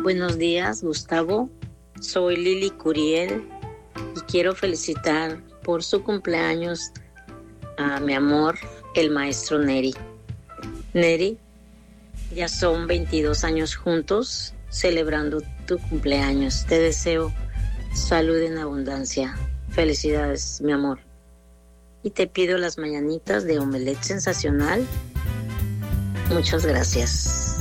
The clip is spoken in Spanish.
Buenos días, Gustavo. Soy Lili Curiel y quiero felicitar por su cumpleaños a mi amor, el maestro Neri. Neri, ya son 22 años juntos celebrando tu cumpleaños. Te deseo salud en abundancia. Felicidades, mi amor. Y te pido las mañanitas de Omelette Sensacional. Muchas gracias.